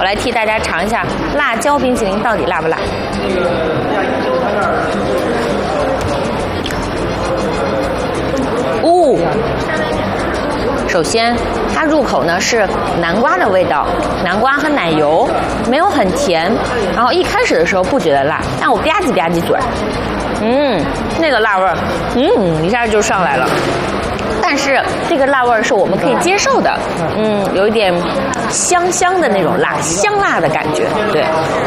来替大家尝一下辣椒冰淇淋到底辣不辣。首先，它入口呢是南瓜的味道，南瓜和奶油，没有很甜。然后一开始的时候不觉得辣，但我吧唧吧唧嘴，那个辣味儿，一下就上来了。但是这个辣味儿是我们可以接受的，有一点香香的那种辣，香辣的感觉，对。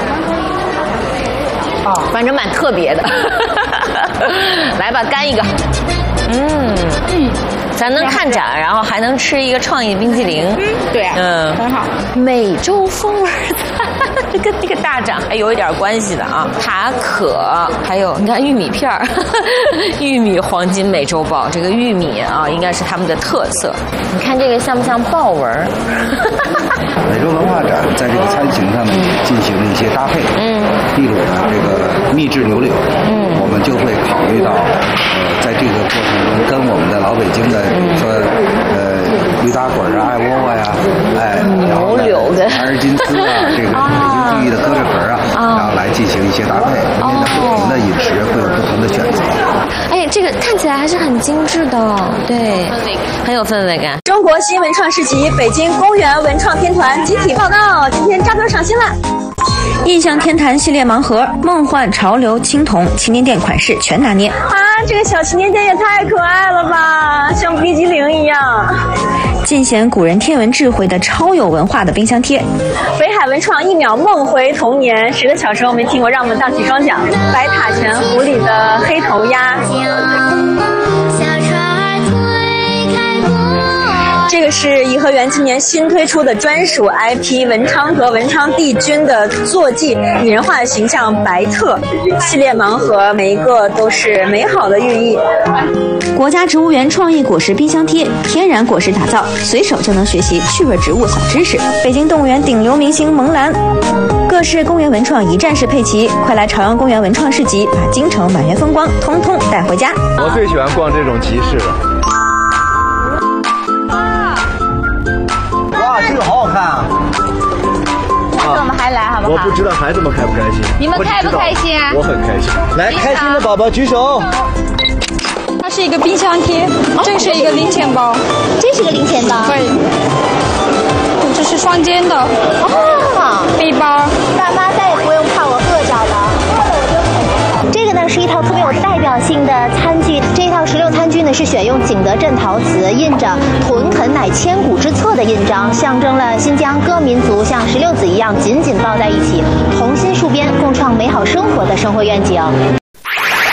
反正蛮特别的。来吧，干一个。咱能看展，然后还能吃一个创意冰淇淋。 对啊，很好。 美洲风味菜跟这个大展还有一点关系的啊。塔可，还有你看玉米片儿，玉米黄金美洲豹，这个玉米啊应该是他们的特色。你看这个像不像豹纹？ 美洲文化展在这个餐型上呢进行了一些搭配，例如呢这个秘制牛柳，我们就会考虑到在这个过程中跟我们的老北京的比如说驴打滚啊、艾窝窝呀， 牛柳的阿尔金斯啊，这个北京地域的鸽子壳啊，然后来进行一些搭配，因为呢不同的饮食会有不同的选择。 哎，这个看起来还是很精致的，对，很有氛围感。 中国新文创市集北京公园文创天团集体报告，今天扎堆上新了。印象天坛系列盲盒，梦幻潮流青铜祈年殿款式全拿捏。这个小祈年殿也太可爱了吧，像冰激凌一样。尽显古人天文智慧的超有文化的冰箱贴。北海文创1秒梦回童年，谁的小时候没听过？让我们荡起双桨。白塔泉湖里的黑头鸭。这个是颐和园今年新推出的专属 IP 文昌和文昌帝君的坐骑拟人化的形象白特系列盲盒，每一个都是美好的寓意。国家植物园创意果实冰箱贴，天然果实打造，随手就能学习趣味植物小知识。北京动物园顶流明星萌兰，各式公园文创一站式配齐，快来朝阳公园文创市集，把京城满园风光通通带回家。 我最喜欢逛这种集市了。哇，这个好好看啊！ 下次我们还来好不好？ 我不知道孩子们开不开心。 你们开不开心啊？ 我很开心。来，开心的宝宝举手。 它是一个冰箱贴，这是一个零钱包， 这是个零钱包。 对，这是双肩的背包。 爸妈再也不用怕我饿着了，饿了我就啃。这个呢是一套特别有代表性的餐具，这一套16餐具呢是选用景德镇陶瓷，印着“屯垦乃千古之策”的印章，象征了新疆各民族像16子一样紧紧抱在一起，同心戍边，共创美好生活的生活愿景。